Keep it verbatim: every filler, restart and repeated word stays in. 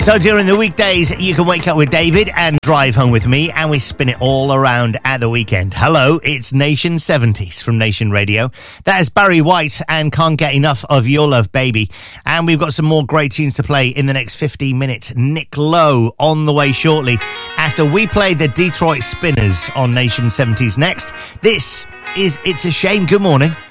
So during the weekdays, you can wake up with David and drive home with me, and we spin it all around at the weekend. Hello, it's Nation seventies from Nation Radio. That is Barry White and Can't Get Enough of Your Love, Baby. And we've got some more great tunes to play in the next fifteen minutes. Nick Lowe on the way shortly after we play the Detroit Spinners on Nation seventies next. This is It's a Shame. Good morning.